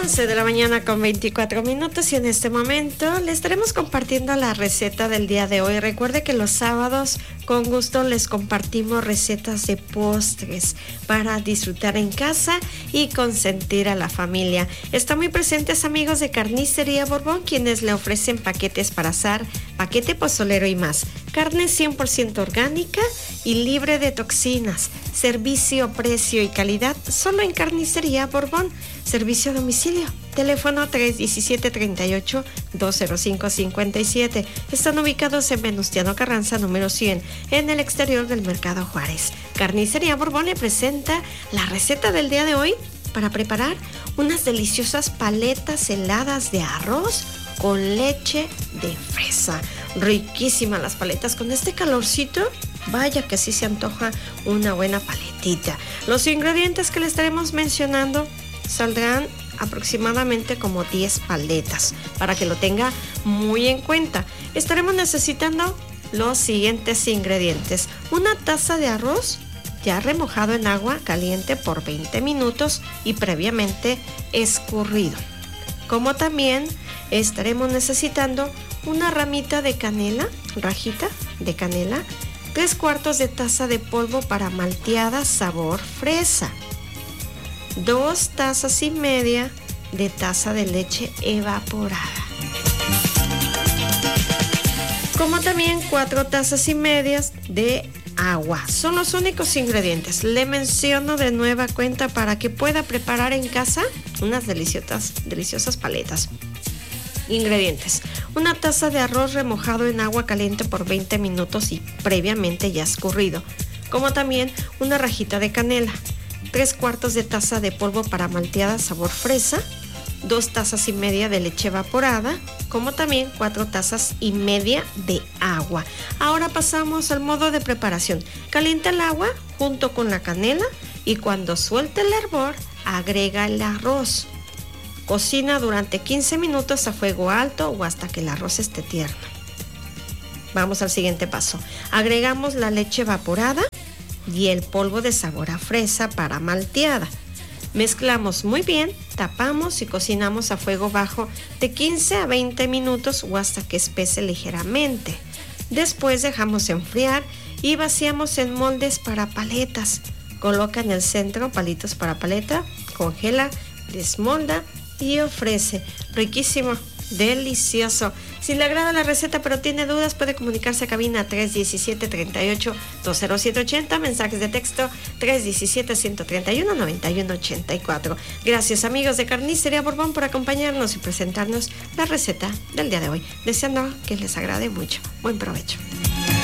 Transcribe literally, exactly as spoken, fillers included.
once de la mañana con veinticuatro minutos y en este momento le estaremos compartiendo la receta del día de hoy. Recuerde que los sábados con gusto les compartimos recetas de postres para disfrutar en casa y consentir a la familia. Están muy presentes amigos de Carnicería Borbón, quienes le ofrecen paquetes para asar, paquete pozolero y más. Carne cien por ciento orgánica y libre de toxinas. Servicio, precio y calidad solo en Carnicería Borbón. Servicio a domicilio. Teléfono tres uno siete, tres ocho, dos cero cinco, cinco siete. Están ubicados en Venustiano Carranza, número cien, en el exterior del Mercado Juárez. Carnicería Borbón le presenta la receta del día de hoy para preparar unas deliciosas paletas heladas de arroz con leche de fresa. Riquísimas las paletas con este calorcito. Vaya que sí se antoja una buena paletita. Los ingredientes que le estaremos mencionando saldrán aproximadamente como diez paletas para que lo tenga muy en cuenta. Estaremos necesitando los siguientes ingredientes: una taza de arroz ya remojado en agua caliente por veinte minutos y previamente escurrido, como también estaremos necesitando una ramita de canela, rajita de canela, tres cuartos de taza de polvo para malteada sabor fresa, dos tazas y media de taza de leche evaporada, como también cuatro tazas y medias de agua. Son los únicos ingredientes. Le menciono de nueva cuenta para que pueda preparar en casa unas deliciosas, deliciosas paletas. Ingredientes: una taza de arroz remojado en agua caliente por veinte minutos y previamente ya escurrido, como también una rajita de canela, tres cuartos de taza de polvo para malteada sabor fresa, dos tazas y media de leche evaporada, como también cuatro tazas y media de agua. Ahora pasamos al modo de preparación. Calienta el agua junto con la canela y cuando suelte el hervor, agrega el arroz. Cocina durante quince minutos a fuego alto o hasta que el arroz esté tierno. Vamos al siguiente paso. Agregamos la leche evaporada y el polvo de sabor a fresa para malteada. Mezclamos muy bien, tapamos y cocinamos a fuego bajo de quince a veinte minutos o hasta que espese ligeramente. Después dejamos enfriar y vaciamos en moldes para paletas. Coloca en el centro palitos para paleta, congela, desmolda y ofrece. Riquísimo, delicioso. Si le agrada la receta pero tiene dudas, puede comunicarse a cabina tres uno siete, tres ocho, dos cero siete ocho cero, mensajes de texto tres uno siete, uno tres uno, nueve uno ocho cuatro. Gracias amigos de Carnicería Borbón por acompañarnos y presentarnos la receta del día de hoy. Deseando que les agrade mucho. Buen provecho.